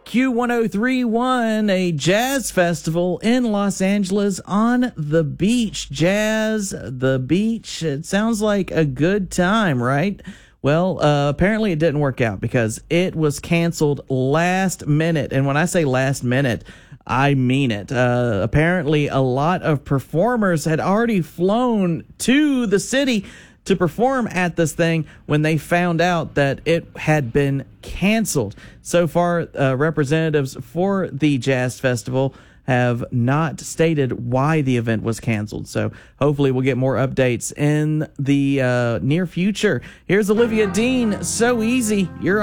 Q1031, a jazz festival in Los Angeles on the beach. Jazz, the beach. It sounds like a good time, right? Well, apparently it didn't work out because it was canceled last minute. And when I say last minute, I mean it. Apparently a lot of performers had already flown to the city to perform at this thing when they found out that it had been canceled. So far, representatives for the Jazz Festival have not stated why the event was canceled. So hopefully we'll get more updates in the near future. Here's Olivia Dean, So Easy. You're